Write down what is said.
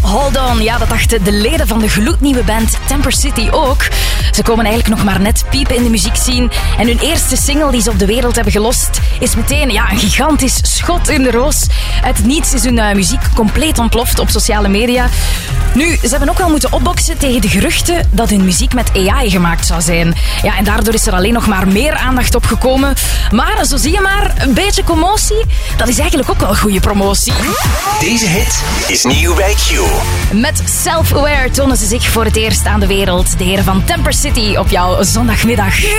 Hold On. Ja, dat dachten de leden van de gloednieuwe band Temper City ook. Ze komen eigenlijk nog maar net piepen in de muziekscene. En hun eerste single die ze op de wereld hebben gelost is meteen een gigantisch schot in de roos. Uit het niets is hun muziek compleet ontploft op sociale media. Nu, ze hebben ook wel moeten opboksen tegen de geruchten dat hun muziek met AI gemaakt zou zijn. Ja, en daardoor is er alleen nog maar meer aandacht op gekomen. Maar, zo zie je maar, een beetje commotie, dat is eigenlijk ook wel goede promotie. Deze hit is nieuw bij Q. Met Self-Aware tonen ze zich voor het eerst aan de wereld. De heren van Temper City op jouw zondagmiddag.